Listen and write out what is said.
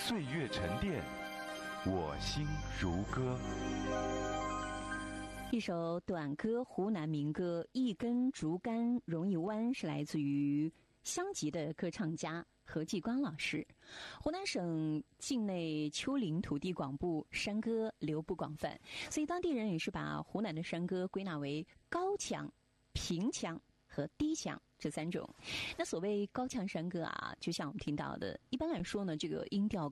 岁月沉淀，我心如歌。 一首短歌，湖南民歌《一根竹竿容易弯》，是来自于湘籍的歌唱家何继光老师。湖南省境内丘陵土地广布，山歌流布广泛，所以当地人也是把湖南的山歌归纳为高腔、平腔和低腔这三种。那所谓高腔山歌啊，就像我们听到的，一般来说呢，这个音调